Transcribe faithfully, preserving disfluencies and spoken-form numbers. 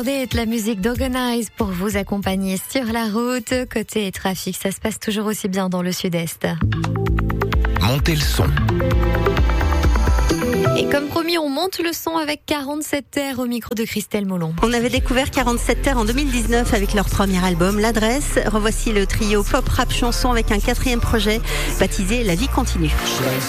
De la musique d'Organize pour vous accompagner sur la route. Côté trafic, ça se passe toujours aussi bien dans le sud-est. Montez le son. Et comme promis, on monte le son avec quarante-sept terres au micro de Christelle Molon. On avait découvert quarante-sept terres en deux mille dix-neuf avec leur premier album, L'Adresse. Revoici le trio pop rap chanson avec un quatrième projet baptisé La Vie Continue.